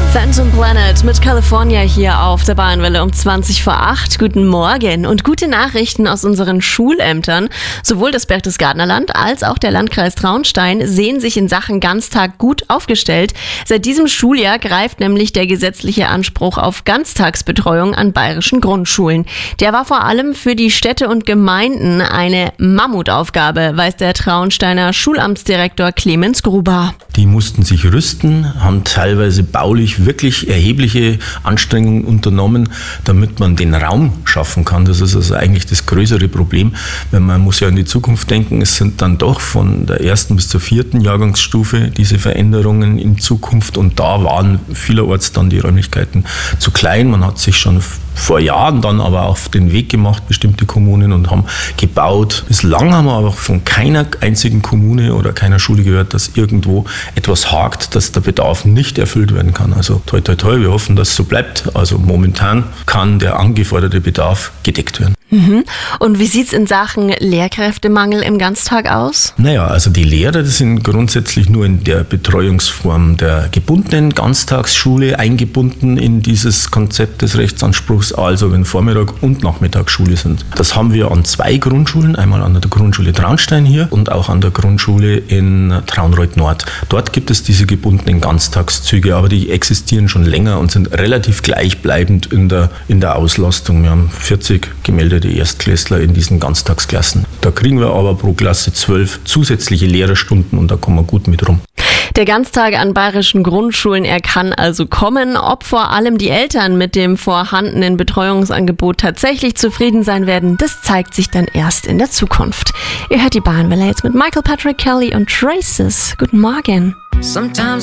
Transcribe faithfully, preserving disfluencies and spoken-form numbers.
Phantom Planet mit California hier auf der Bayernwelle um zwanzig vor acht. Guten Morgen und gute Nachrichten aus unseren Schulämtern. Sowohl das Berchtesgadener Land als auch der Landkreis Traunstein sehen sich in Sachen Ganztag gut aufgestellt. Seit diesem Schuljahr greift nämlich der gesetzliche Anspruch auf Ganztagsbetreuung an bayerischen Grundschulen. Der war vor allem für die Städte und Gemeinden eine Mammutaufgabe, weiß der Traunsteiner Schulamtsdirektor Clemens Gruber. Die mussten sich rüsten, haben teilweise baulich wirklich erhebliche Anstrengungen unternommen, damit man den Raum schaffen kann. Das ist also eigentlich das größere Problem, weil man muss ja in die Zukunft denken. Es sind dann doch von der ersten bis zur vierten Jahrgangsstufe diese Veränderungen in Zukunft, und da waren vielerorts dann die Räumlichkeiten zu klein. Man hat sich schon vor Jahren dann aber auf den Weg gemacht, bestimmte Kommunen, und haben gebaut. Bislang haben wir aber von keiner einzigen Kommune oder keiner Schule gehört, dass irgendwo etwas hakt, dass der Bedarf nicht erfüllt werden kann. Also toi toi toi, wir hoffen, dass es so bleibt. Also momentan kann der angeforderte Bedarf gedeckt werden. Mhm. Und wie sieht's in Sachen Lehrkräftemangel im Ganztag aus? Naja, also die Lehrer, die sind grundsätzlich nur in der Betreuungsform der gebundenen Ganztagsschule eingebunden in dieses Konzept des Rechtsanspruchs, also wenn Vormittag- und Nachmittagsschule sind. Das haben wir an zwei Grundschulen, einmal an der Grundschule Traunstein hier und auch an der Grundschule in Traunreut Nord. Dort gibt es diese gebundenen Ganztagszüge, aber die existieren schon länger und sind relativ gleichbleibend in der, in der Auslastung. Wir haben vierzig gemeldete Erstklässler in diesen Ganztagsklassen. Da kriegen wir aber pro Klasse zwölf zusätzliche Lehrerstunden, und da kommen wir gut mit rum. Der Ganztag an bayerischen Grundschulen, er kann also kommen. Ob vor allem die Eltern mit dem vorhandenen Betreuungsangebot tatsächlich zufrieden sein werden, das zeigt sich dann erst in der Zukunft. Ihr hört die Bayernwelle jetzt mit Michael Patrick Kelly und Traces. Guten Morgen. Sometimes